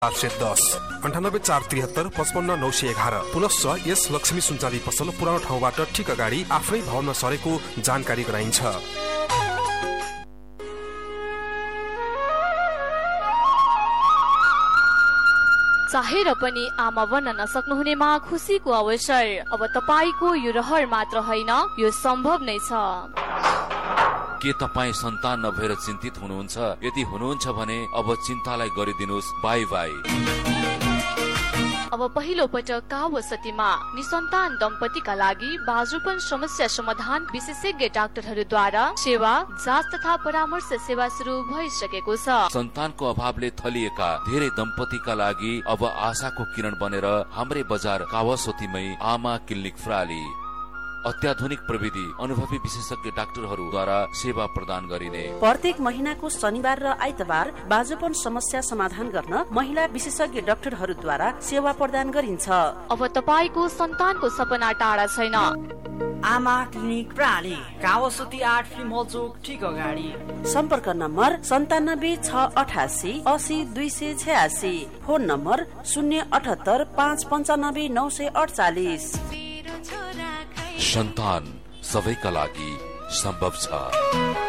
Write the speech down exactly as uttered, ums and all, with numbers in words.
आठ सय दस अन्ठानब्बे चार त्रिहत्तर पचपन्न नौ सय एघार। पुनश्च यस लक्ष्मी सुनचाँदी पसल पुरानो ठाउँबाट ठिक अगाडि आफ्नै भवनमा सरेको जानकारी गराइन्छ। चाहेर पनि आमा बन्न नसक्नुहुनेमा खुसीको अवसर। अब तपाईको यो रहर मात्र होइन, यो सम्भव नै छ। के तपाईँ सन्तान नभएर चिन्तित हुनुहुन्छ? यदि हुनुहुन्छ भने अब चिन्तालाई गरिदिनुहोस् बाई बाई। अब पहिलो पटक कावसतीमा निसन्तान दम्पतिका लागि बाजुपन समस्या समाधान विशेषज्ञ डाक्टरहरूद्वारा सेवा, जाँच तथा परामर्श सेवा सुरु भइसकेको छ। सन्तानको अभावले थलिएका धेरै दम्पतिका लागि अब आशाको किरण बनेर हाम्रै बजार कावसतीमै आमा क्लिनिक प्राली अत्याधुनिक प्रविधि अनुभवी विशेषज्ञ डाक्टरहरूद्वारा सेवा प्रदान गरिने। प्रत्येक महिनाको शनिबार र आइतबार बाजुपन समस्या समाधान गर्न महिला विशेषज्ञ डाक्टरहरूद्वारा सेवा प्रदान गरिन्छ। अब तपाईको सन्तानको सपना टाढा छैन। आमा क्लिनिक प्राली कावसती आठ फिल्म हल चोक ठीक अगाडि। सम्पर्क नम्बर सन्तानब्बे छ अठासी असी दुई सय छयासी। फोन नम्बर शून्य अठहत्तर पाँच पन्चानब्बे नौ सय अडचालिस। सन्तान सबैका लागि सम्भव छ।